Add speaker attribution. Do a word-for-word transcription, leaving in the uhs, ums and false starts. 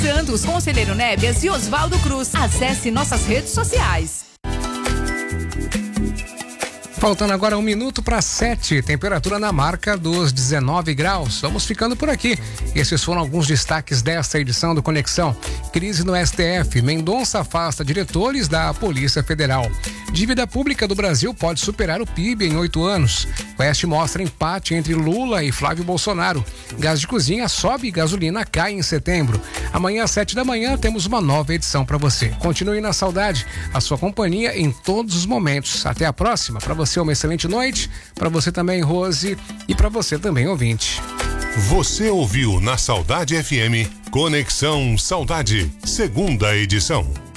Speaker 1: Santos, Conselheiro Nébias e Oswaldo Cruz. Acesse nossas redes sociais.
Speaker 2: Faltando agora um minuto para sete, temperatura na marca dos dezenove graus. Vamos ficando por aqui. Esses foram alguns destaques desta edição do Conexão. Crise no S T F. Mendonça afasta diretores da Polícia Federal. Dívida pública do Brasil pode superar o P I B em oito anos. Oeste mostra empate entre Lula e Flávio Bolsonaro. Gás de cozinha sobe e gasolina cai em setembro. Amanhã às sete da manhã temos uma nova edição para você. Continue na saudade, a sua companhia em todos os momentos. Até a próxima. Para você uma excelente noite. Para você também, Rose, e para você também, ouvinte.
Speaker 3: Você ouviu na Saudade F M Conexão Saudade, segunda edição.